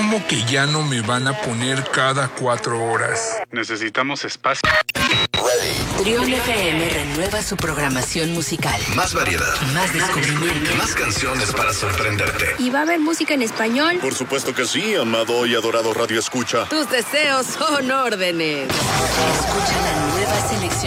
¿Cómo que ya no me van a poner cada 4 horas? Necesitamos espacio. Trión FM renueva su programación musical. Más variedad. Más descubrimiento. Más canciones para sorprenderte. ¿Y va a haber música en español? Por supuesto que sí, amado y adorado Radio Escucha. Tus deseos son órdenes. Escucha la nueva selección